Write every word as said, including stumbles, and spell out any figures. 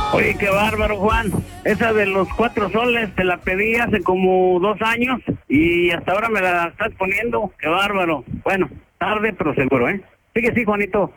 Oye, qué bárbaro, Juan. Esa de los cuatro soles te la pedí hace como dos años y hasta ahora me la estás poniendo. Qué bárbaro. Bueno, tarde pero seguro, ¿eh? Sigue, sí, Juanito.